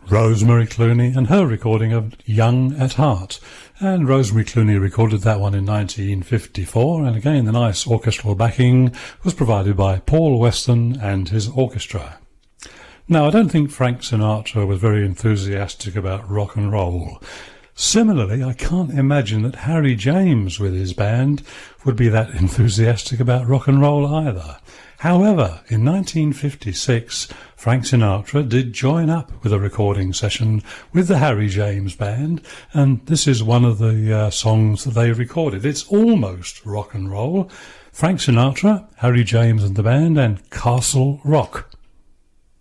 Rosemary Clooney and her recording of Young at Heart. And Rosemary Clooney recorded that one in 1954, and again the nice orchestral backing was provided by Paul Weston and his orchestra. Now, I don't think Frank Sinatra was very enthusiastic about rock and roll. Similarly, I can't imagine that Harry James with his band would be that enthusiastic about rock and roll either. However, in 1956, Frank Sinatra did join up with a recording session with the Harry James Band, and this is one of the songs that they recorded. It's almost rock and roll. Frank Sinatra, Harry James and the band, and Castle Rock.